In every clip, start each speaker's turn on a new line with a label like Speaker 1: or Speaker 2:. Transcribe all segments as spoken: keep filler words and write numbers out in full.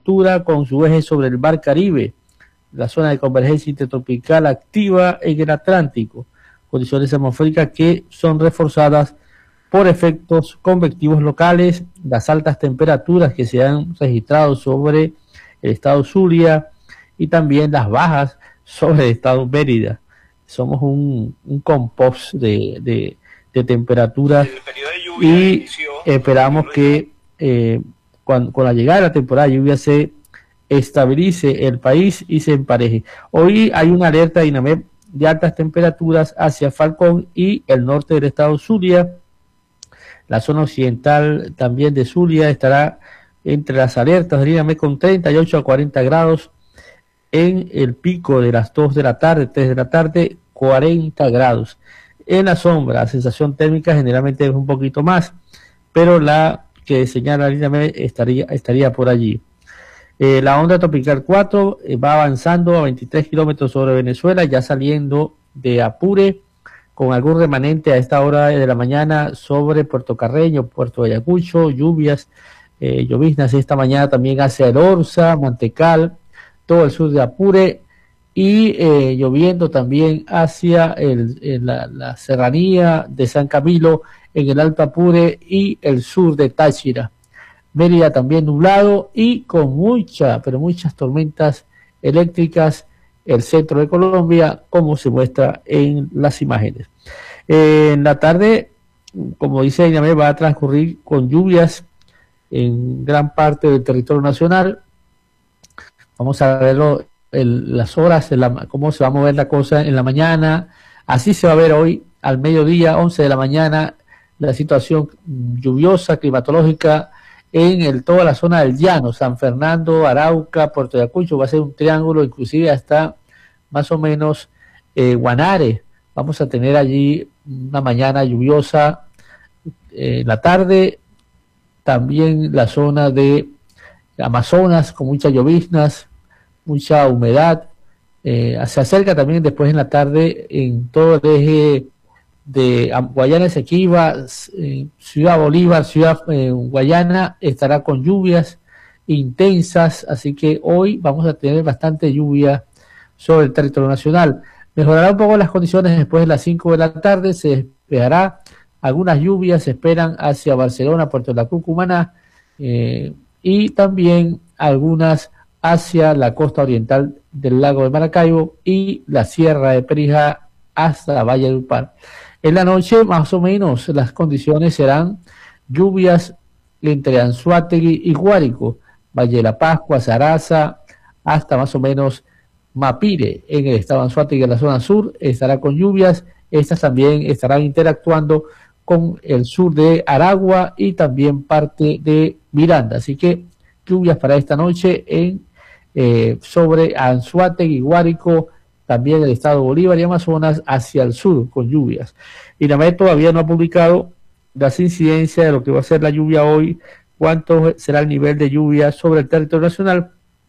Speaker 1: altura con su eje sobre el Mar Caribe, la zona de convergencia intertropical activa en el Atlántico, condiciones atmosféricas que son reforzadas por efectos convectivos locales, las altas temperaturas que se han registrado sobre el estado Zulia y también las bajas sobre el estado Mérida. Somos un, un compost de, de, de temperaturas y esperamos que eh, cuando, con la llegada de la temporada de lluvia se estabilice el país y se empareje. Hoy hay una alerta de INAMED de altas temperaturas hacia Falcón y el norte del estado Zulia. La zona occidental también de Zulia estará entre las alertas de INAMED con treinta y ocho a cuarenta grados. En el pico de las dos de la tarde, tres de la tarde, cuarenta grados. En la sombra, la sensación térmica generalmente es un poquito más, pero la que señala el INAMED estaría, estaría por allí. Eh, la onda tropical cuatro eh, va avanzando a veintitrés kilómetros sobre Venezuela, ya saliendo de Apure, con algún remanente a esta hora de la mañana sobre Puerto Carreño, Puerto Ayacucho, lluvias, eh, lloviznas esta mañana también hacia el Orza, Mantecal, todo el sur de Apure, y eh, lloviendo también hacia el, el, la, la serranía de San Camilo, en el Alto Apure y el sur de Táchira. Mérida también nublado y con mucha, pero muchas tormentas eléctricas el centro de Colombia, como se muestra en las imágenes. Eh, en la tarde, como dice INAMED, va a transcurrir con lluvias en gran parte del territorio nacional. Vamos a verlo en las horas, en la, cómo se va a mover la cosa en la mañana. Así se va a ver hoy al mediodía, once de la mañana, la situación lluviosa, climatológica en el, toda la zona del llano, San Fernando, Arauca, Puerto Ayacucho, va a ser un triángulo, inclusive hasta más o menos eh, Guanare. Vamos a tener allí una mañana lluviosa eh, en la tarde, también la zona de Amazonas con muchas lloviznas, mucha humedad. Eh, se acerca también después en la tarde en todo el eje de Guayana Esequiba, eh, Ciudad Bolívar, Ciudad eh, Guayana estará con lluvias intensas, así que hoy vamos a tener bastante lluvia sobre el territorio nacional. Mejorará un poco las condiciones después de las cinco de la tarde, se despejará, algunas lluvias se esperan hacia Barcelona, Puerto La Cruz, Cumaná, eh, y también algunas hacia la costa oriental del lago de Maracaibo y la sierra de Perijá hasta Valle de Upar. En la noche, más o menos, las condiciones serán lluvias entre Anzoátegui y Guárico, Valle de la Pascua, Zaraza, hasta más o menos Mapire, en el estado de Anzoátegui, en la zona sur, estará con lluvias. Estas también estarán interactuando con el sur de Aragua y también parte de Miranda. Así que lluvias para esta noche en eh, sobre Anzoátegui, Guárico, también el estado Bolívar y Amazonas hacia el sur con lluvias. INAMED todavía no ha publicado las incidencias de lo que va a ser la lluvia hoy, cuánto será el nivel de lluvia sobre el territorio nacional,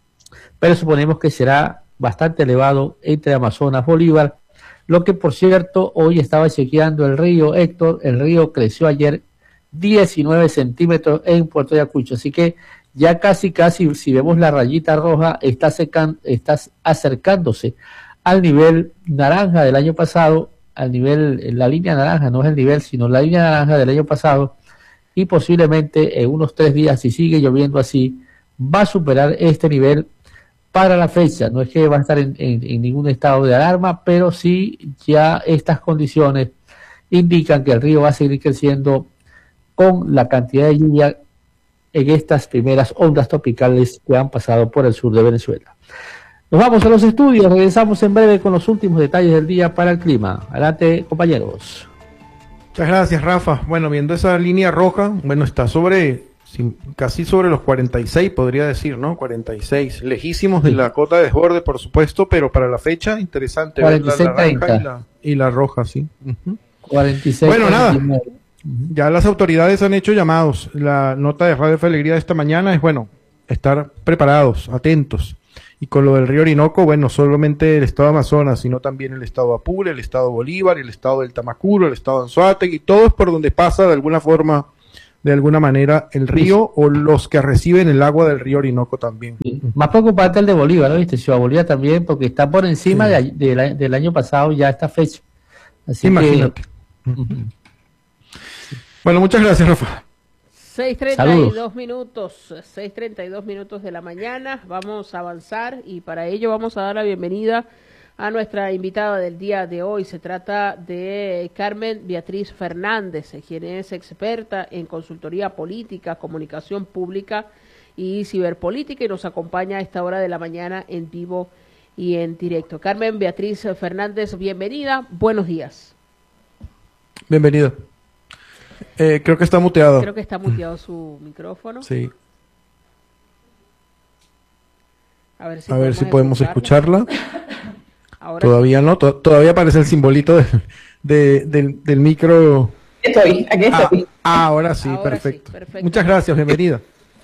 Speaker 1: pero suponemos que será bastante elevado entre Amazonas, Bolívar, lo que por cierto hoy estaba chequeando el río Héctor, el río creció ayer diecinueve centímetros en Puerto Ayacucho, así que ya casi casi si vemos la rayita roja está, secan, está acercándose al nivel naranja del año pasado, al nivel, la línea naranja, no es el nivel, sino la línea naranja del año pasado, y posiblemente en unos tres días, si sigue lloviendo así, va a superar este nivel para la fecha. No es que va a estar en, en, en ningún estado de alarma, pero sí ya estas condiciones indican que el río va a seguir creciendo con la cantidad de lluvia en estas primeras ondas tropicales que han pasado por el sur de Venezuela. Nos vamos a los estudios, regresamos en breve con los últimos detalles del día para el clima. Adelante, compañeros.
Speaker 2: Muchas gracias, Rafa. Bueno, viendo esa línea roja, bueno, está sobre, casi sobre los cuarenta y seis, podría decir, ¿no? cuarenta y seis, lejísimos sí. de la cota de desborde, por supuesto, pero para la fecha, interesante
Speaker 1: cuarenta y seis,
Speaker 2: ver la naranja y la, y la roja, sí. Uh-huh.
Speaker 1: cuarenta y seis,
Speaker 2: bueno,
Speaker 1: cuarenta y nueve.
Speaker 2: Nada, ya las autoridades han hecho llamados. La nota de Radio Fe Alegría de esta mañana es, bueno, estar preparados, atentos. Y con lo del río Orinoco, bueno, solamente el estado de Amazonas, sino también el estado de Apure, el estado de Bolívar, el estado del Tamacuro, el estado de Anzoátegui, todo es por donde pasa de alguna forma de alguna manera el río o los que reciben el agua del río Orinoco también.
Speaker 1: Sí. Más preocupante el de Bolívar, ¿no viste? Ciudad Bolívar también, porque está por encima
Speaker 2: Sí.
Speaker 1: de, de la- del año pasado ya esta fecha. Así
Speaker 2: Imagínate.
Speaker 1: que... Ujú.
Speaker 2: Bueno, muchas gracias, Rafa.
Speaker 3: seis treinta y dos
Speaker 1: Saludos.
Speaker 3: minutos, seis treinta y dos minutos de la mañana, vamos a avanzar y para ello vamos a dar la bienvenida a nuestra invitada del día de hoy. Se trata de Carmen Beatriz Fernández, quien es experta en consultoría política, comunicación pública y ciberpolítica y nos acompaña a esta hora de la mañana en vivo y en directo. Carmen Beatriz Fernández, bienvenida, buenos días.
Speaker 2: Bienvenido. Eh, creo que está muteado.
Speaker 3: Creo que está muteado su micrófono.
Speaker 2: Sí.
Speaker 3: A ver si
Speaker 2: A ver
Speaker 3: podemos
Speaker 2: si podemos
Speaker 3: escucharla.
Speaker 2: escucharla.
Speaker 3: Ahora
Speaker 2: Todavía no, to- todavía aparece el simbolito de- de- del, del micro.
Speaker 4: Estoy, aquí
Speaker 2: Ah,
Speaker 4: estoy.
Speaker 2: ah, ahora sí,
Speaker 3: Ahora
Speaker 2: perfecto.
Speaker 3: sí, perfecto.
Speaker 2: Muchas gracias, bienvenida.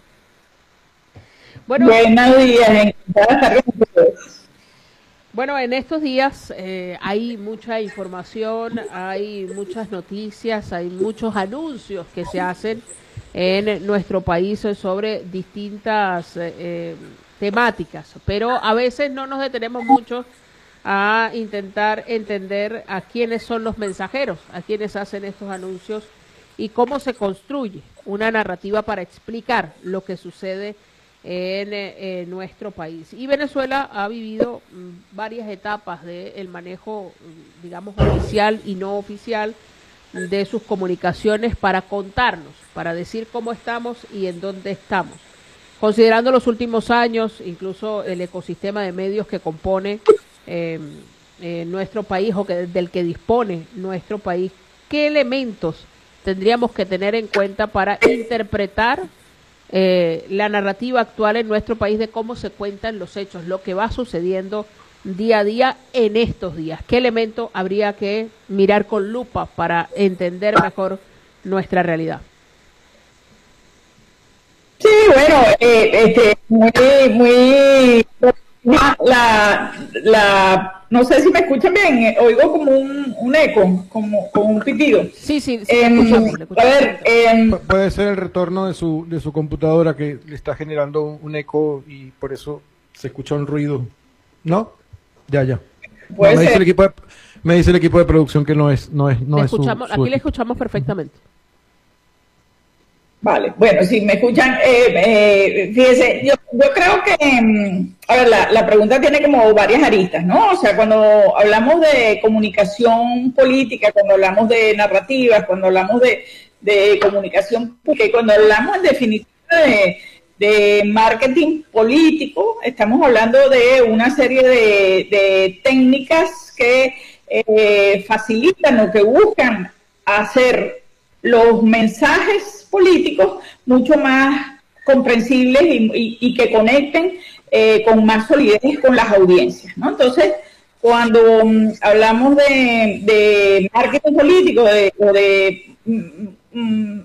Speaker 3: Bueno,
Speaker 4: Buenos días, encantada de estar con ustedes.
Speaker 3: bueno, en estos días eh, hay mucha información, hay muchas noticias, hay muchos anuncios que se hacen en nuestro país sobre distintas eh, eh, temáticas, pero a veces no nos detenemos mucho a intentar entender a quiénes son los mensajeros, a quienes hacen estos anuncios y cómo se construye una narrativa para explicar lo que sucede en, eh, en nuestro país. Y Venezuela ha vivido mm, varias etapas del manejo, mm, digamos, oficial y no oficial de sus comunicaciones para contarnos, para decir cómo estamos y en dónde estamos. Considerando los últimos años, incluso el ecosistema de medios que compone eh, eh, nuestro país o que, del que dispone nuestro país, ¿qué elementos tendríamos que tener en cuenta para interpretar eh, la narrativa actual en nuestro país de cómo se cuentan los hechos, lo que va sucediendo día a día en estos días? ¿Qué elemento habría que mirar con lupa para entender mejor nuestra realidad?
Speaker 4: Sí, bueno, eh, este, muy, muy, la, la, no sé si me escuchan bien, eh, oigo como un, un eco, como, como un pitido.
Speaker 3: Sí, sí, sí, le
Speaker 4: Em,
Speaker 3: escuchamos, le
Speaker 4: a
Speaker 3: escuchamos.
Speaker 4: ver, em,
Speaker 2: Pu- puede ser el retorno de su, de su computadora que le está generando un, un eco y por eso se escucha un ruido. ¿No? Ya, ya. No,
Speaker 4: puede
Speaker 2: me, dice el
Speaker 4: ser.
Speaker 2: equipo de, me dice el equipo de producción que no es, no es, no
Speaker 3: Le
Speaker 2: es su-
Speaker 3: escuchamos,
Speaker 2: su
Speaker 3: aquí le
Speaker 2: equipo.
Speaker 3: escuchamos perfectamente.
Speaker 4: Vale, bueno, si me escuchan, eh, eh, fíjese, yo, yo creo que, mm, a ver, la, la pregunta tiene como varias aristas, ¿no? O sea, cuando hablamos de comunicación política, cuando hablamos de narrativas, cuando hablamos de, de comunicación pública, y cuando hablamos en definitiva de, de marketing político, estamos hablando de una serie de, de técnicas que eh, facilitan o que buscan hacer los mensajes políticos mucho más comprensibles y, y, y que conecten eh, con más solidez con las audiencias, ¿no? Entonces, cuando um, hablamos de, de marketing político de, o de um,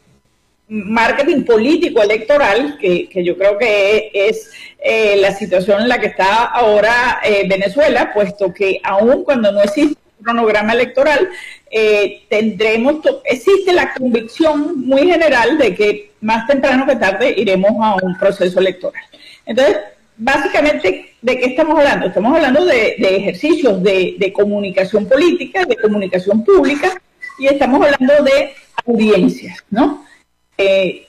Speaker 4: marketing político electoral, que, que yo creo que es eh, la situación en la que está ahora eh, Venezuela, puesto que aun cuando no existe un cronograma electoral, eh, tendremos, existe la convicción muy general de que más temprano que tarde iremos a un proceso electoral. Entonces, básicamente, ¿de qué estamos hablando? Estamos hablando de, de ejercicios de, de comunicación política, de comunicación pública, y estamos hablando de audiencias, ¿no? Eh,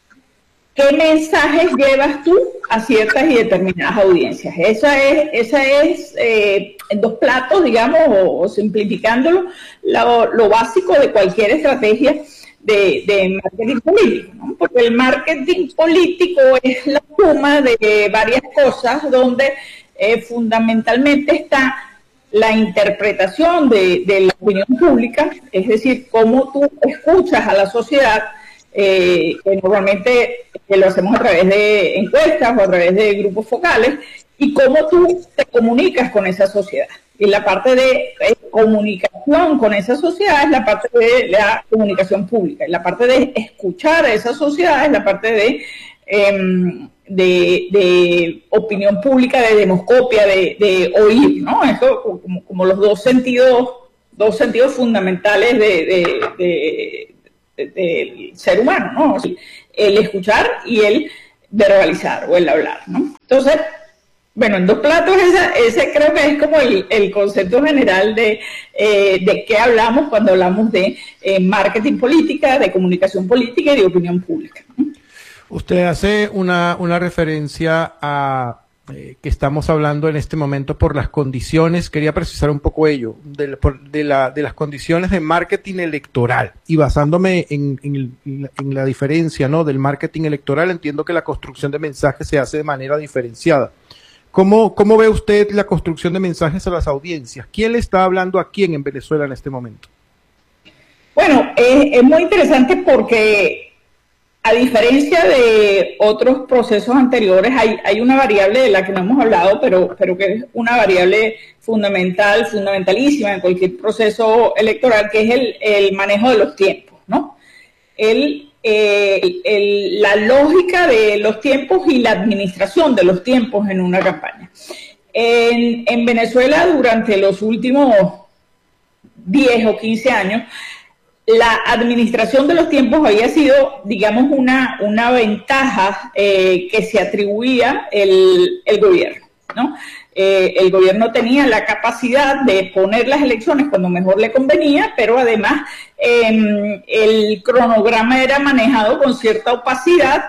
Speaker 4: ¿Qué mensajes llevas tú a ciertas y determinadas audiencias? Esa es, esa es eh, en dos platos, digamos, o, o simplificándolo, lo, lo básico de cualquier estrategia de, de marketing político, ¿no? Porque el marketing político es la suma de varias cosas donde eh, fundamentalmente está la interpretación de, de la opinión pública, es decir, cómo tú escuchas a la sociedad, eh, que normalmente que lo hacemos a través de encuestas o a través de grupos focales, y cómo tú te comunicas con esa sociedad. Y la parte de eh, comunicación con esa sociedad es la parte de la comunicación pública, y la parte de escuchar a esa sociedad es la parte de, eh, de, de opinión pública, de demoscopia, de, de oír, ¿no? Eso como, como los dos sentidos, dos sentidos fundamentales de, de, de del ser humano, ¿no? O sea, el escuchar y el verbalizar o el hablar, ¿no? Entonces, bueno, en dos platos, esa, ese creo que es como el, el concepto general de, eh, de qué hablamos cuando hablamos de eh, marketing política, de comunicación política y de opinión pública, ¿no?
Speaker 2: Usted hace una, una referencia a eh, que estamos hablando en este momento por las condiciones, quería precisar un poco ello, de, por, de, la, de las condiciones de marketing electoral, y basándome en, en, el, en la diferencia, ¿no?, del marketing electoral, entiendo que la construcción de mensajes se hace de manera diferenciada. ¿Cómo, cómo ve usted la construcción de mensajes a las audiencias? ¿Quién le está hablando a quién en Venezuela en este momento?
Speaker 4: Bueno, es, es muy interesante porque a diferencia de otros procesos anteriores, hay, hay una variable de la que no hemos hablado, pero, pero que es una variable fundamental, fundamentalísima en cualquier proceso electoral, que es el, el manejo de los tiempos, ¿no? El, eh, el, la lógica de los tiempos y la administración de los tiempos en una campaña. En, en Venezuela, durante los últimos diez o quince años, la administración de los tiempos había sido, digamos, una, una ventaja eh, que se atribuía el, el gobierno, ¿no? Eh, el gobierno tenía la capacidad de poner las elecciones cuando mejor le convenía, pero además eh, el cronograma era manejado con cierta opacidad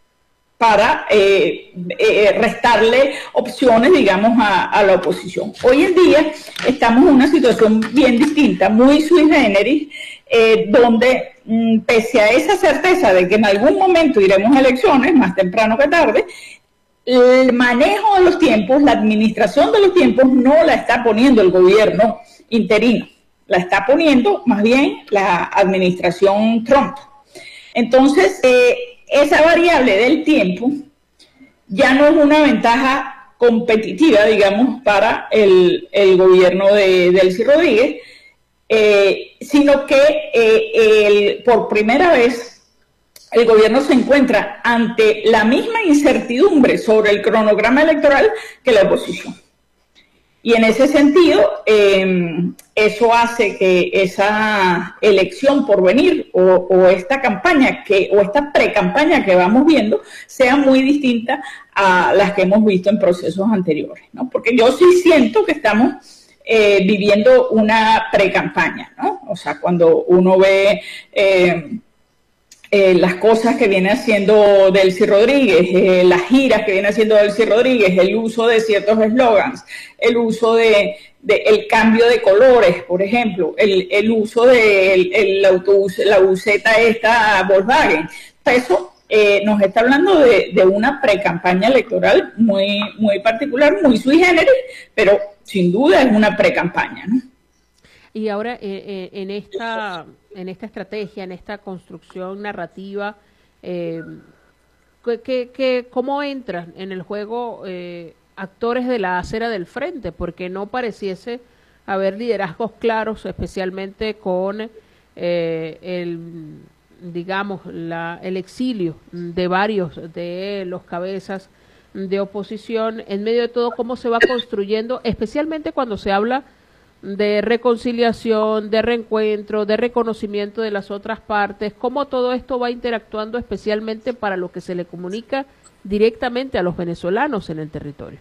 Speaker 4: para eh, eh, restarle opciones, digamos, a, a la oposición. Hoy en día estamos en una situación bien distinta, muy sui generis, eh, donde mm, pese a esa certeza de que en algún momento iremos a elecciones, más temprano que tarde, el manejo de los tiempos, la administración de los tiempos no la está poniendo el gobierno interino, la está poniendo más bien la administración Trump. Entonces, eh, esa variable del tiempo ya no es una ventaja competitiva, digamos, para el, el gobierno de Delcy Rodríguez, eh, sino que eh, el, por primera vez el gobierno se encuentra ante la misma incertidumbre sobre el cronograma electoral que la oposición. Y en ese sentido, eh, eso hace que esa elección por venir o, o esta campaña que o esta pre-campaña que vamos viendo sea muy distinta a las que hemos visto en procesos anteriores, ¿no? Porque yo sí siento que estamos eh, viviendo una pre-campaña, ¿no? O sea, cuando uno ve eh, eh, las cosas que viene haciendo Delcy Rodríguez, eh, las giras que viene haciendo Delcy Rodríguez, el uso de ciertos eslogans, el uso de, de el cambio de colores, por ejemplo, el, el uso del de el autobús, la buseta esta Volkswagen. Eso eh, nos está hablando de, de una pre-campaña electoral muy, muy particular, muy sui generis, pero sin duda es una pre-campaña, ¿no?
Speaker 3: Y ahora eh, eh, en esta en esta estrategia, en esta construcción narrativa, eh, que, que, ¿cómo entran en el juego eh, actores de la acera del frente? Porque no pareciese haber liderazgos claros, especialmente con eh, el, digamos, la, el exilio de varios de los cabezas de oposición. En medio de todo, ¿cómo se va construyendo, especialmente cuando se habla de reconciliación, de reencuentro, de reconocimiento de las otras partes? ¿Cómo todo esto va interactuando especialmente para lo que se le comunica directamente a los venezolanos en el territorio?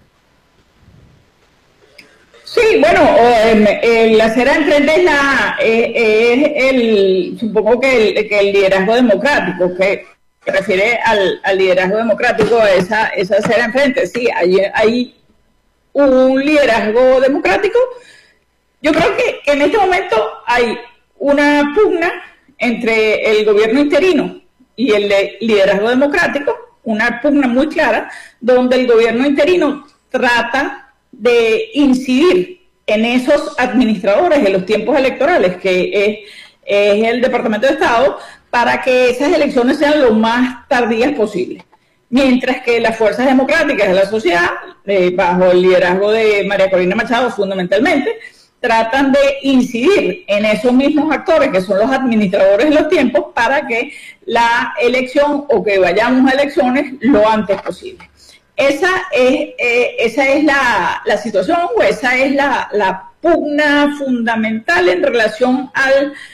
Speaker 4: Sí, bueno, eh, eh, la acera del frente es, la, eh, es el, supongo que el, que el liderazgo democrático, que se refiere al, al liderazgo democrático, a esa, esa acera enfrente. Sí, hay, hay un liderazgo democrático. Yo creo que, que en este momento hay una pugna entre el gobierno interino y el de liderazgo democrático, una pugna muy clara, donde el gobierno interino trata de incidir en esos administradores de los tiempos electorales, que es, es el Departamento de Estado, para que esas elecciones sean lo más tardías posible. Mientras que las fuerzas democráticas de la sociedad, eh, bajo el liderazgo de María Corina Machado fundamentalmente, tratan de incidir en esos mismos actores que son los administradores de los tiempos para que la elección o que vayamos a elecciones lo antes posible. Esa es, eh, esa es la, la situación o esa es la, la pugna fundamental en relación al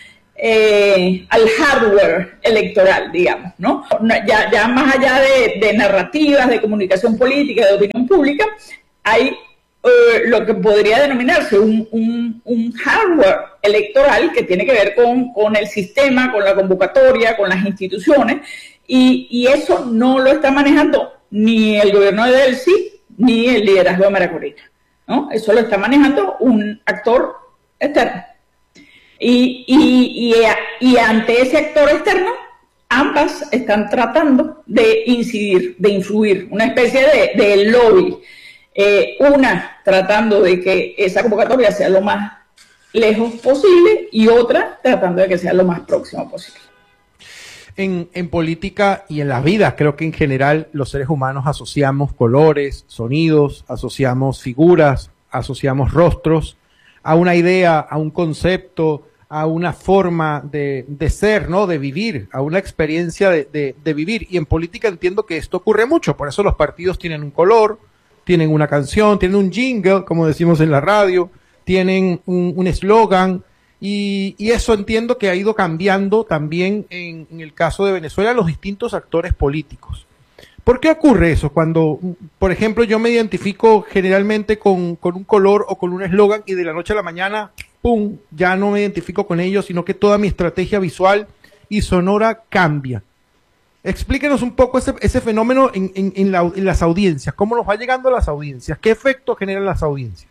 Speaker 4: eh, al hardware electoral, digamos, ¿no? Ya, ya más allá de, de narrativas, de comunicación política, de opinión pública, hay eh, lo que podría denominarse un, un, un hardware electoral que tiene que ver con, con el sistema, con la convocatoria, con las instituciones, y, y eso no lo está manejando ni el gobierno de Delcy ni el liderazgo de María Corina, ¿no? Eso lo está manejando un actor externo. Y, y, y, y ante ese actor externo, ambas están tratando de incidir, de influir, una especie de, de lobby. Eh, una tratando de que esa convocatoria sea lo más lejos posible y otra tratando de que sea lo más próximo posible.
Speaker 2: En, en política y en la vida, creo que en general los seres humanos asociamos colores, sonidos, asociamos figuras, asociamos rostros a una idea, a un concepto, a una forma de, de ser, ¿no? De vivir, a una experiencia de, de, de vivir. Y en política entiendo que esto ocurre mucho, por eso los partidos tienen un color, tienen una canción, tienen un jingle, como decimos en la radio, tienen un eslogan, y, y eso entiendo que ha ido cambiando también en, en el caso de Venezuela los distintos actores políticos. ¿Por qué ocurre eso? Cuando, por ejemplo, yo me identifico generalmente con, con un color o con un eslogan y de la noche a la mañana, ¡pum!, ya no me identifico con ellos, sino que toda mi estrategia visual y sonora cambia. Explíquenos un poco ese, ese fenómeno en, en, en, la, en las audiencias. ¿Cómo nos va llegando a las audiencias? ¿Qué efecto generan las audiencias?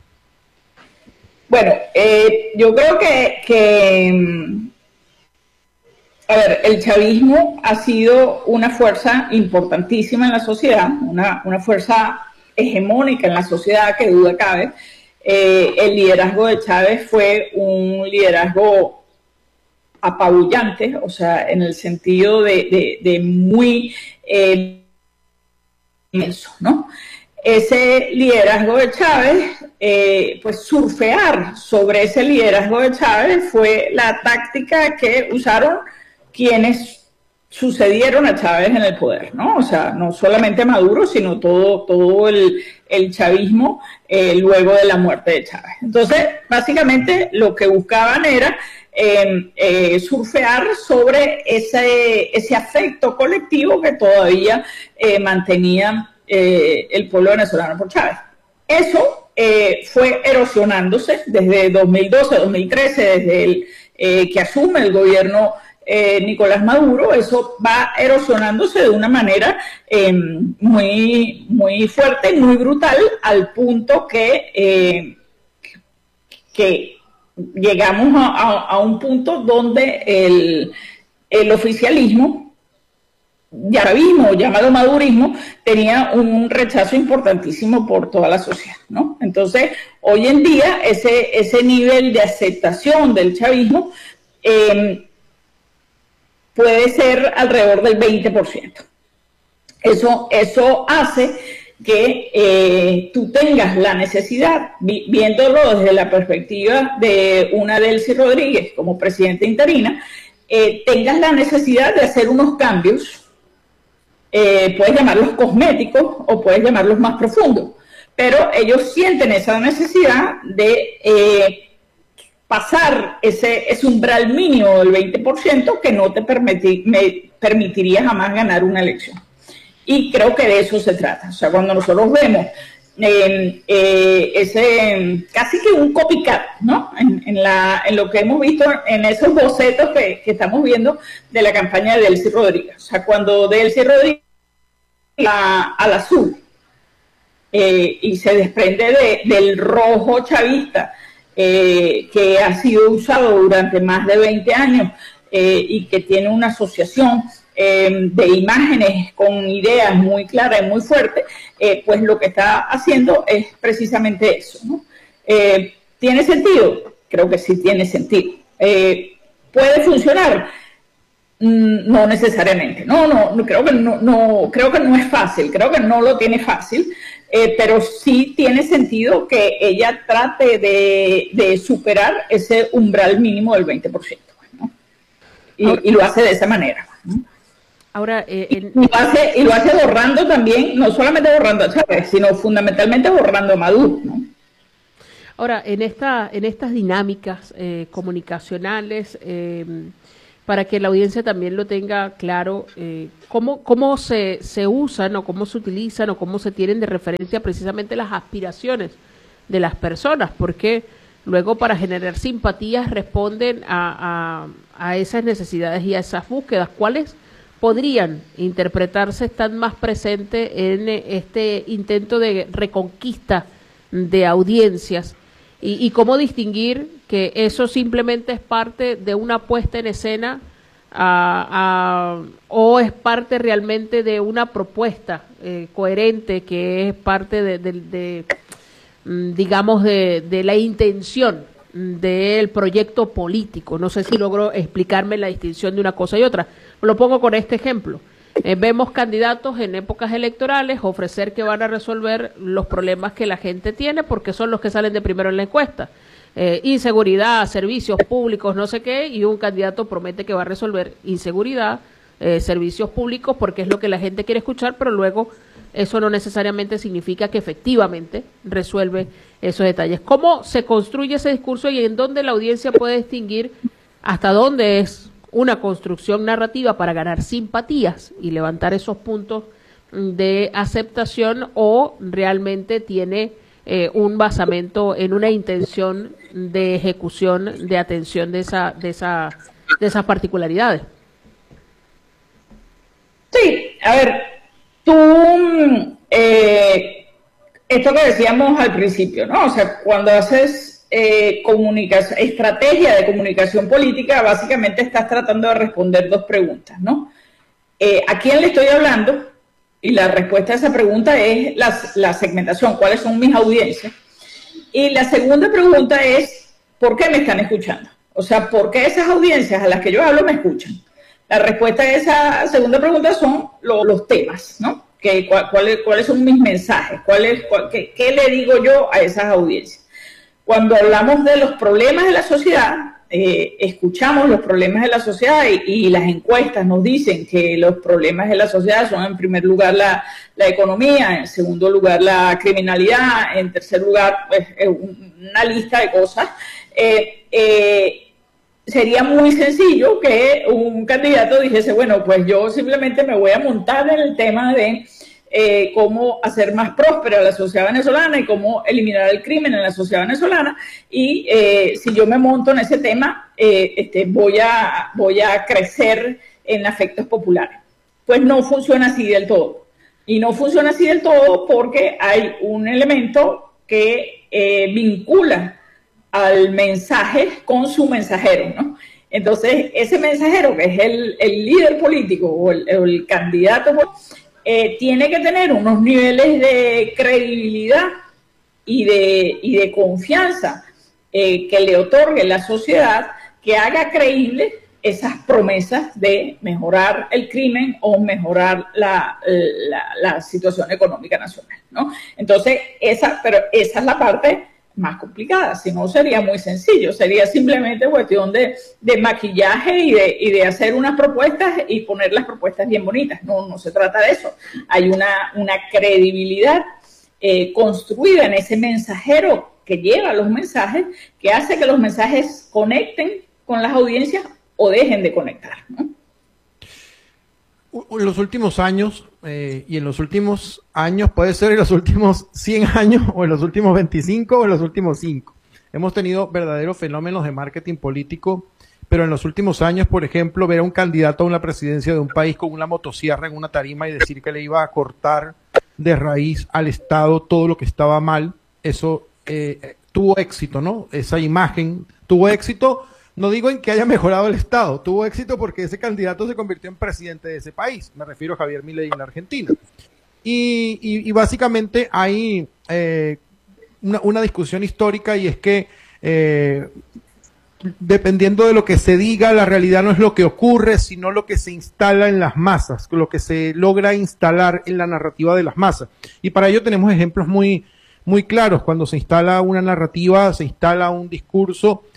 Speaker 4: Bueno, eh, yo creo que, que, a ver, el chavismo ha sido una fuerza importantísima en la sociedad, una, una fuerza hegemónica en la sociedad, que duda cabe. Eh, el liderazgo de Chávez fue un liderazgo apabullante, o sea, en el sentido de, de, de muy eh, inmenso, ¿no? Ese liderazgo de Chávez, eh, pues surfear sobre ese liderazgo de Chávez fue la táctica que usaron quienes sucedieron a Chávez en el poder, ¿no? O sea, no solamente Maduro, sino todo, todo el, el chavismo eh, luego de la muerte de Chávez. Entonces, básicamente lo que buscaban era eh, eh, surfear sobre ese, ese afecto colectivo que todavía eh, mantenía eh, el pueblo venezolano por Chávez. Eso eh, fue erosionándose desde dos mil doce, dos mil trece, desde el eh, que asume el gobierno Eh, Nicolás Maduro. Eso va erosionándose de una manera eh, muy, muy fuerte, muy brutal, al punto que, eh, que llegamos a, a, a un punto donde el, el oficialismo, ya vimos, llamado madurismo, tenía un rechazo importantísimo por toda la sociedad, ¿no? Entonces, hoy en día, ese, ese nivel de aceptación del chavismo eh, puede ser alrededor del veinte por ciento. Eso, eso hace que eh, tú tengas la necesidad, vi, viéndolo desde la perspectiva de una Delcy Rodríguez como presidenta interina, eh, tengas la necesidad de hacer unos cambios, eh, puedes llamarlos cosméticos o puedes llamarlos más profundos, pero ellos sienten esa necesidad de eh, pasar ese, ese umbral mínimo del veinte por ciento que no te permiti, me permitiría jamás ganar una elección. Y creo que de eso se trata. O sea, cuando nosotros vemos eh, eh, ese casi que un copycat, ¿no? En, en, la, en lo que hemos visto en esos bocetos que, que estamos viendo de la campaña de Delcy Rodríguez. O sea, cuando Delcy Rodríguez a, al azul eh, y se desprende de, del rojo chavista, Eh, que ha sido usado durante más de veinte años eh, y que tiene una asociación eh, de imágenes con ideas muy claras y muy fuertes, eh, pues lo que está haciendo es precisamente eso, ¿no? Eh, ¿Tiene sentido? Creo que sí tiene sentido. Eh, ¿Puede funcionar? Mm, no necesariamente. No, no, no, creo que no, no, creo que no es fácil, creo que no lo tiene fácil. Eh, pero sí tiene sentido que ella trate de, de superar ese umbral mínimo del veinte por ciento, ¿no? Y, ahora, y lo hace de esa manera, ¿no?
Speaker 3: Ahora, eh, el...
Speaker 4: y, lo hace, y lo hace borrando también, no solamente borrando a Chávez, sino fundamentalmente borrando a Maduro, ¿no?
Speaker 3: Ahora, en esta, en estas dinámicas eh, comunicacionales, eh, para que la audiencia también lo tenga claro, eh, cómo, cómo se, se usan o cómo se utilizan o cómo se tienen de referencia precisamente las aspiraciones de las personas, porque luego para generar simpatías responden a, a, a esas necesidades y a esas búsquedas. ¿Cuáles podrían interpretarse, están más presentes en este intento de reconquista de audiencias? Y, y cómo distinguir que eso simplemente es parte de una puesta en escena a, a, o es parte realmente de una propuesta eh, coherente que es parte de, de, de digamos, de, de la intención del proyecto político. No sé si logro explicarme la distinción de una cosa y otra. Lo pongo con este ejemplo. Eh, vemos candidatos en épocas electorales ofrecer que van a resolver los problemas que la gente tiene porque son los que salen de primero en la encuesta. Eh, inseguridad, servicios públicos, no sé qué, y un candidato promete que va a resolver inseguridad, eh, servicios públicos porque es lo que la gente quiere escuchar, pero luego eso no necesariamente significa que efectivamente resuelve esos detalles. ¿Cómo se construye ese discurso y en dónde la audiencia puede distinguir hasta dónde es una construcción narrativa para ganar simpatías y levantar esos puntos de aceptación o realmente tiene eh, un basamento en una intención de ejecución, de atención de esa, de esa, de esas particularidades?
Speaker 4: Sí, a ver, tú, eh, esto que decíamos al principio, ¿no? O sea, cuando haces eh, comunicación, estrategia de comunicación política, básicamente estás tratando de responder dos preguntas, ¿no? Eh, ¿a quién le estoy hablando? Y la respuesta a esa pregunta es la, la segmentación, ¿cuáles son mis audiencias? Y la segunda pregunta es, ¿por qué me están escuchando? O sea, ¿por qué esas audiencias a las que yo hablo me escuchan? La respuesta a esa segunda pregunta son lo, los temas, ¿no? Que, cuál, cuál, ¿Cuáles son mis mensajes? ¿Cuál es, cuál, qué, ¿Qué le digo yo a esas audiencias? Cuando hablamos de los problemas de la sociedad, eh, escuchamos los problemas de la sociedad y, y las encuestas nos dicen que los problemas de la sociedad son en primer lugar la, la economía, en segundo lugar la criminalidad, en tercer lugar pues, una lista de cosas. Eh, eh, Sería muy sencillo que un candidato dijese, bueno, pues yo simplemente me voy a montar en el tema de eh, cómo hacer más próspera la sociedad venezolana y cómo eliminar el crimen en la sociedad venezolana y eh, si yo me monto en ese tema, eh, este, voy, a, voy a crecer en afectos populares. Pues no funciona así del todo. Y no funciona así del todo porque hay un elemento que eh, vincula al mensaje con su mensajero, ¿no? Entonces, ese mensajero, que es el, el líder político o el, el candidato, eh, tiene que tener unos niveles de credibilidad y de, y de confianza eh, que le otorgue la sociedad, que haga creíble esas promesas de mejorar el crimen o mejorar la, la, la situación económica nacional, ¿no? Entonces, esa, pero esa es la parte más complicada, si no sería muy sencillo, sería simplemente cuestión de, de maquillaje y de, y de hacer unas propuestas y poner las propuestas bien bonitas. No, no se trata de eso. Hay una, una credibilidad eh, construida en ese mensajero que lleva los mensajes, que hace que los mensajes conecten con las audiencias o dejen de conectar, ¿no?
Speaker 2: En los últimos años, eh, y en los últimos años, puede ser en los últimos cien años, o en los últimos veinticinco, o en los últimos cinco, hemos tenido verdaderos fenómenos de marketing político, pero en los últimos años, por ejemplo, ver a un candidato a una presidencia de un país con una motosierra en una tarima y decir que le iba a cortar de raíz al Estado todo lo que estaba mal, eso eh, tuvo éxito, ¿no? Esa imagen tuvo éxito. No digo en que haya mejorado el Estado, tuvo éxito porque ese candidato se convirtió en presidente de ese país, me refiero a Javier Milei en la Argentina. Y, y, y básicamente hay eh, una, una discusión histórica y es que eh, dependiendo de lo que se diga, la realidad no es lo que ocurre, sino lo que se instala en las masas, lo que se logra instalar en la narrativa de las masas. Y para ello tenemos ejemplos muy, muy claros. Cuando se instala una narrativa, se instala un discurso,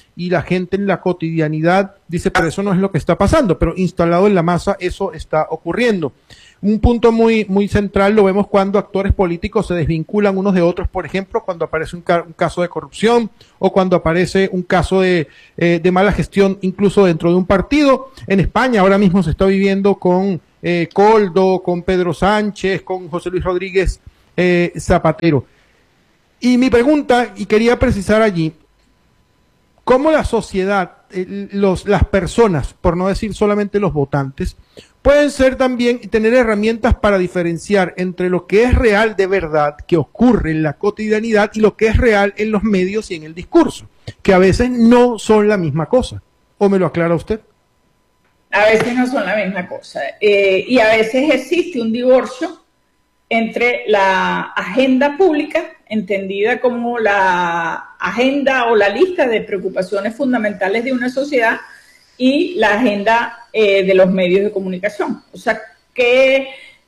Speaker 2: y la gente en la cotidianidad dice, pero eso no es lo que está pasando, pero instalado en la masa eso está ocurriendo. Un punto muy, muy central lo vemos cuando actores políticos se desvinculan unos de otros, por ejemplo, cuando aparece un, ca un caso de corrupción o cuando aparece un caso de, eh, de mala gestión incluso dentro de un partido. En España ahora mismo se está viviendo con eh, Coldo, con Pedro Sánchez, con José Luis Rodríguez eh, Zapatero. Y mi pregunta, y quería precisar allí, ¿cómo la sociedad, eh, los, las personas, por no decir solamente los votantes, pueden ser también, tener herramientas para diferenciar entre lo que es real de verdad, que ocurre en la cotidianidad, y lo que es real en los medios y en el discurso, que a veces no son la misma cosa? ¿O me lo aclara usted?
Speaker 4: A veces no son la misma cosa. Eh, y a veces existe un divorcio entre la agenda pública, entendida como la agenda o la lista de preocupaciones fundamentales de una sociedad, y la agenda eh, de los medios de comunicación. O sea, ¿qué,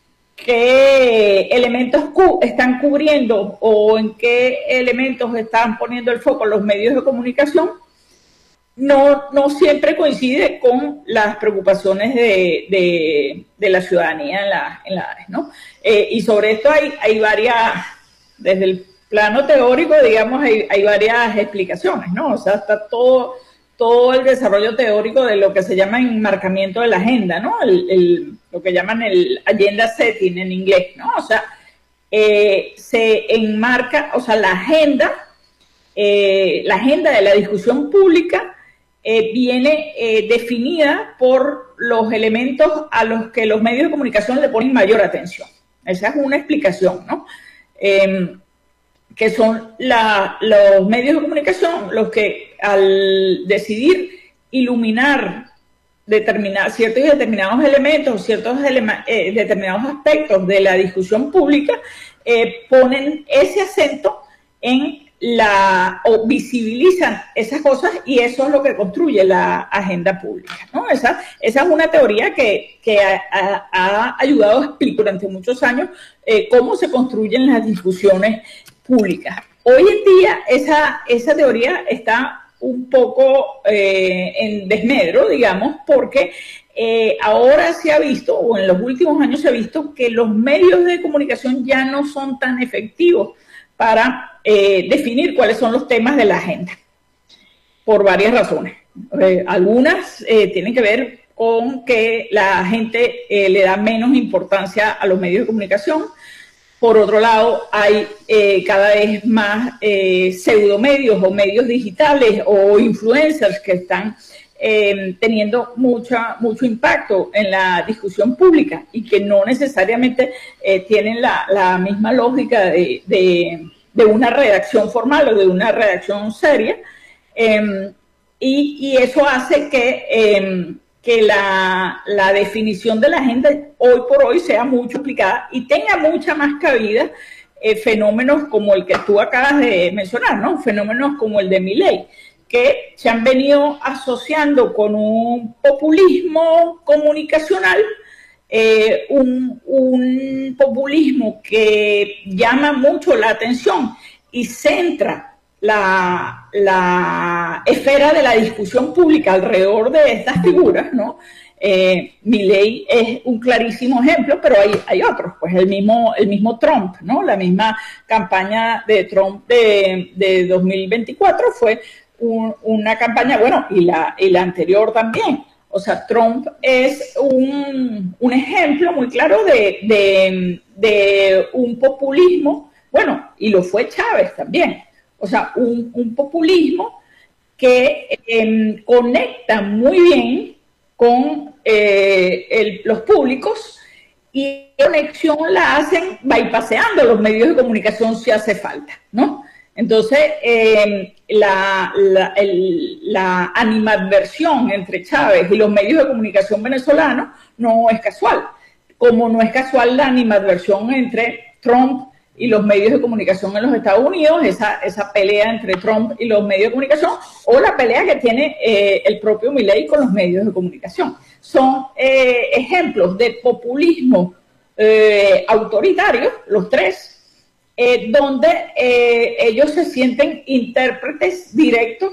Speaker 4: qué elementos cu están cubriendo o en qué elementos están poniendo el foco los medios de comunicación? No, no siempre coincide con las preocupaciones de, de, de la ciudadanía en la, en la ¿no? Eh, y sobre esto hay, hay varias, desde el plano teórico, digamos, hay, hay varias explicaciones, ¿no? O sea, está todo... todo el desarrollo teórico de lo que se llama enmarcamiento de la agenda, ¿no? El, el, lo que llaman el agenda setting en inglés, ¿no? O sea, eh, se enmarca, o sea, la agenda, eh, la agenda de la discusión pública eh, viene eh, definida por los elementos a los que los medios de comunicación le ponen mayor atención. Esa es una explicación, ¿no? Eh, que son la, los medios de comunicación los que al decidir iluminar determinar, ciertos y determinados elementos, ciertos elema, eh, determinados aspectos de la discusión pública, eh, ponen ese acento en la, o visibilizan esas cosas, y eso es lo que construye la agenda pública, ¿no? Esa, esa es una teoría que, que ha, ha, ha ayudado a explicar durante muchos años eh, cómo se construyen las discusiones públicas. Hoy en día esa, esa teoría está un poco eh, en desmedro, digamos, porque eh, ahora se ha visto, o en los últimos años se ha visto, que los medios de comunicación ya no son tan efectivos para eh, definir cuáles son los temas de la agenda, por varias razones. Eh, algunas eh, tienen que ver con que la gente eh, le da menos importancia a los medios de comunicación. Por otro lado, hay eh, cada vez más eh, pseudomedios o medios digitales o influencers que están eh, teniendo mucha, mucho impacto en la discusión pública y que no necesariamente eh, tienen la, la misma lógica de, de, de una redacción formal o de una redacción seria. Eh, y, y eso hace que... Eh, que la, la definición de la agenda hoy por hoy sea mucho aplicada y tenga mucha más cabida eh, fenómenos como el que tú acabas de mencionar, ¿no? Fenómenos como el de Milei, que se han venido asociando con un populismo comunicacional, eh, un, un populismo que llama mucho la atención y centra La, la esfera de la discusión pública alrededor de estas figuras, ¿no? Eh, Milei es un clarísimo ejemplo, pero hay, hay otros, pues el mismo, el mismo Trump, ¿no? La misma campaña de Trump de, de dos mil veinticuatro fue un, una campaña, bueno, y la, y la anterior también. O sea, Trump es un, un ejemplo muy claro de, de, de un populismo, bueno, y lo fue Chávez también. O sea, un, un populismo que eh, conecta muy bien con eh, el, los públicos, y la conexión la hacen bypaseando los medios de comunicación si hace falta, ¿no? Entonces, eh, la, la, el, la animadversión entre Chávez y los medios de comunicación venezolanos no es casual, como no es casual la animadversión entre Trump y los medios de comunicación en los Estados Unidos, esa, esa pelea entre Trump y los medios de comunicación, o la pelea que tiene eh, el propio Milei con los medios de comunicación. Son eh, ejemplos de populismo eh, autoritario, los tres, eh, donde eh, ellos se sienten intérpretes directos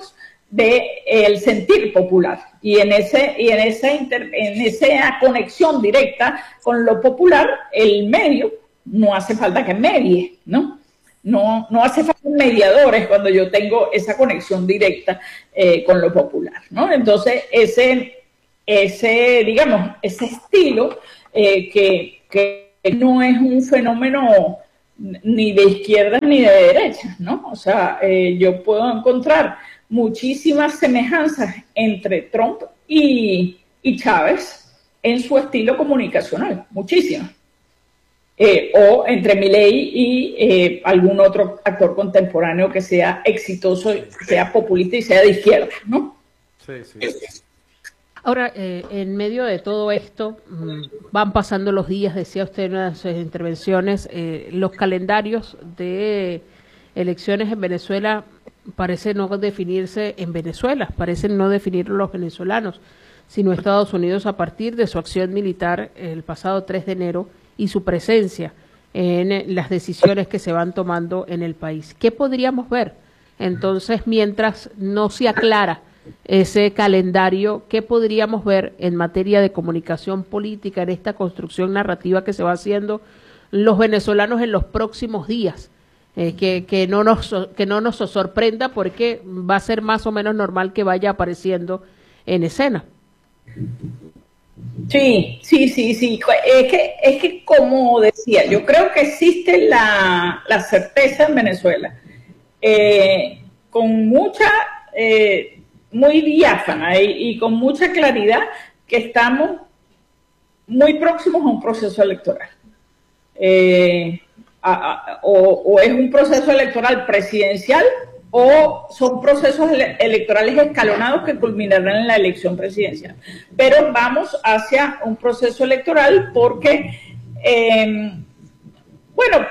Speaker 4: de el sentir popular, y en ese y en esa inter, en esa conexión directa con lo popular, el medio no hace falta que medie, ¿no? No, no hace falta mediadores cuando yo tengo esa conexión directa eh, con lo popular, ¿no? Entonces, ese, ese digamos, ese estilo eh, que, que no es un fenómeno ni de izquierda ni de derecha, ¿no? O sea, eh, yo puedo encontrar muchísimas semejanzas entre Trump y, y Chávez en su estilo comunicacional, muchísimas. Eh, o entre Milei y eh, algún otro actor contemporáneo que sea exitoso, sea populista y sea de izquierda, ¿no?
Speaker 2: Sí, sí.
Speaker 3: Ahora, eh, en medio de todo esto, mmm, van pasando los días, decía usted en una de sus intervenciones, eh, los calendarios de elecciones en Venezuela parecen no definirse en Venezuela, parecen no definirlo los venezolanos, sino Estados Unidos a partir de su acción militar el pasado tres de enero y su presencia en las decisiones que se van tomando en el país. ¿Qué podríamos ver? Entonces, mientras no se aclara ese calendario, ¿qué podríamos ver en materia de comunicación política, en esta construcción narrativa que se va haciendo los venezolanos en los próximos días? Eh, que, que, no nos, que no nos sorprenda, porque va a ser más o menos normal que vaya apareciendo en escena.
Speaker 4: Sí, sí, sí, sí. Es que, es que como decía, yo creo que existe la, la certeza en Venezuela, eh, con mucha, eh, muy diáfana y, y con mucha claridad, que estamos muy próximos a un proceso electoral. Eh, a, a, o, o es un proceso electoral presidencial, o son procesos ele electorales escalonados que culminarán en la elección presidencial. Pero vamos hacia un proceso electoral porque, eh, bueno,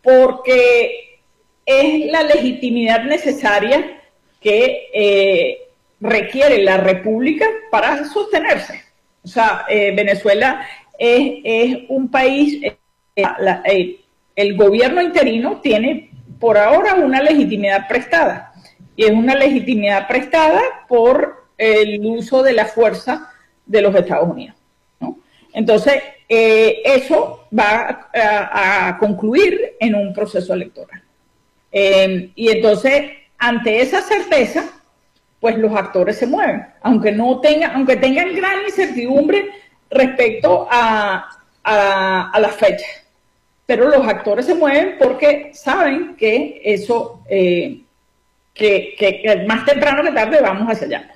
Speaker 4: porque es la legitimidad necesaria que eh, requiere la República para sostenerse. O sea, eh, Venezuela es, es un país, eh, la, eh, el gobierno interino tiene por ahora una legitimidad prestada, y es una legitimidad prestada por el uso de la fuerza de los Estados Unidos, ¿no? Entonces, eh, eso va a, a concluir en un proceso electoral. Eh, y entonces, ante esa certeza, pues los actores se mueven, aunque no tengan, aunque tengan gran incertidumbre respecto a, a, a las fechas. Pero los actores se mueven porque saben que eso, eh, que, que, que más temprano que tarde vamos hacia allá.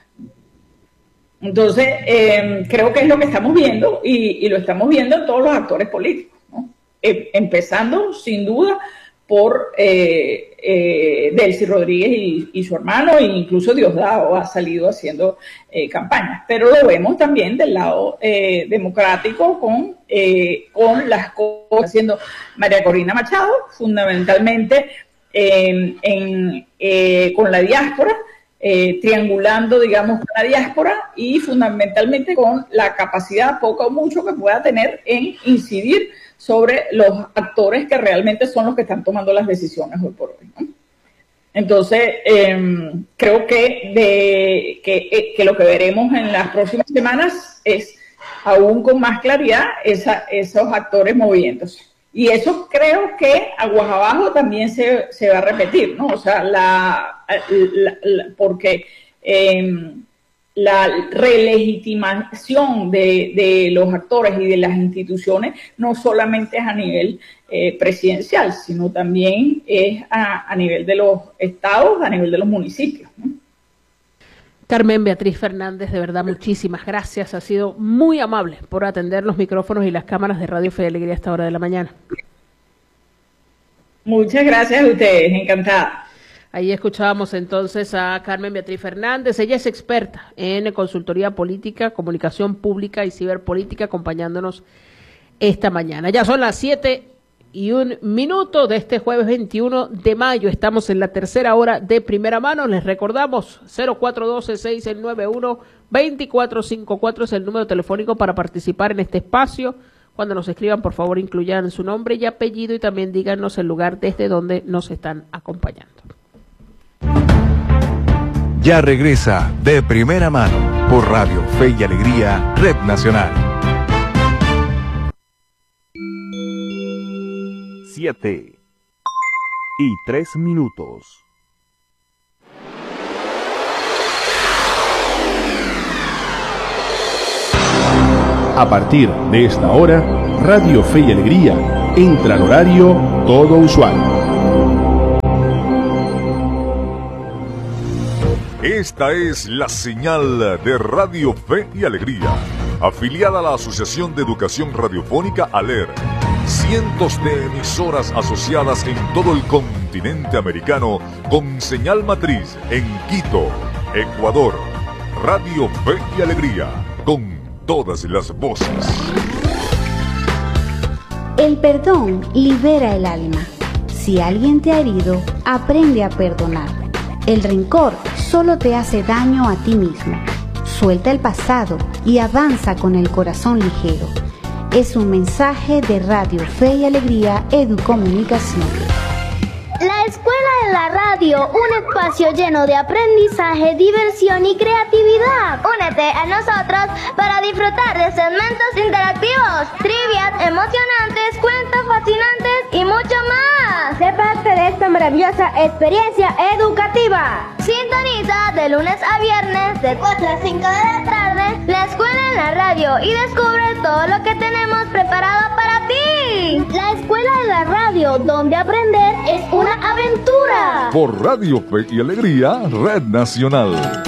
Speaker 4: Entonces, eh, creo que es lo que estamos viendo, y, y lo estamos viendo en todos los actores políticos, ¿no? Eh, empezando, sin duda, por eh, eh, Delcy Rodríguez y, y su hermano, e incluso Diosdado ha salido haciendo eh, campañas. Pero lo vemos también del lado eh, democrático con, eh, con las cosas haciendo María Corina Machado, fundamentalmente eh, en, eh, con la diáspora, eh, triangulando, digamos, con la diáspora, y fundamentalmente con la capacidad, poco o mucho, que pueda tener en incidir sobre los actores que realmente son los que están tomando las decisiones hoy por hoy, ¿no? Entonces, eh, creo que, de, que, que lo que veremos en las próximas semanas es aún con más claridad esa, esos actores moviéndose. Y eso creo que aguas abajo también se, se va a repetir, ¿no? O sea, la, la, la porque eh, la relegitimación de, de los actores y de las instituciones no solamente es a nivel eh, presidencial, sino también es a, a nivel de los estados, a nivel de los municipios, ¿no?
Speaker 3: Carmen Beatriz Fernández, de verdad, muchísimas gracias. Ha sido muy amable por atender los micrófonos y las cámaras de Radio Fe y Alegría a esta hora de la mañana.
Speaker 4: Muchas gracias a ustedes, encantada.
Speaker 3: Ahí escuchábamos entonces a Carmen Beatriz Fernández. Ella es experta en consultoría política, comunicación pública y ciberpolítica, acompañándonos esta mañana. Ya son las siete y un minuto de este jueves veintiuno de mayo. Estamos en la tercera hora de Primera Mano. Les recordamos, cero cuatro uno dos, seis nueve uno, dos cuatro cinco cuatro es el número telefónico para participar en este espacio. Cuando nos escriban, por favor, incluyan su nombre y apellido, y también díganos el lugar desde donde nos están acompañando.
Speaker 5: ya regresa de primera mano por Radio Fe y Alegría, Red Nacional.
Speaker 6: Siete y tres minutos.
Speaker 7: A partir de esta hora, Radio Fe y Alegría entra al horario todo usual.
Speaker 8: Esta es la señal de Radio Fe y Alegría, afiliada a la Asociación de Educación Radiofónica ALER. Cientos de emisoras asociadas en todo el continente americano con señal matriz en Quito, Ecuador. Radio Fe y Alegría, con todas las voces.
Speaker 9: El perdón libera el alma. Si alguien te ha herido, aprende a perdonar. El rencor solo te hace daño a ti mismo. Suelta el pasado y avanza con el corazón ligero. Es un mensaje de Radio Fe y Alegría Educomunicación.
Speaker 10: La Escuela de la Radio, un espacio lleno de aprendizaje, diversión y creatividad. Únete a nosotros para disfrutar de segmentos interactivos, trivias emocionantes, cuentos fascinantes y mucho más. Sé parte de esta maravillosa experiencia educativa. Sintoniza de lunes a viernes de cuatro a cinco de la tarde la Escuela en la Radio y descubre todo lo que tenemos preparado para ti. La Escuela de la Radio, donde aprender es una aventura.
Speaker 8: Por Radio Fe y Alegría, Red Nacional.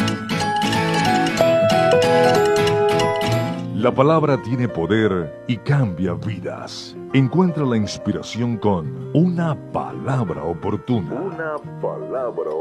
Speaker 8: La palabra tiene poder y cambia vidas. Encuentra la inspiración con una palabra oportuna. Una palabra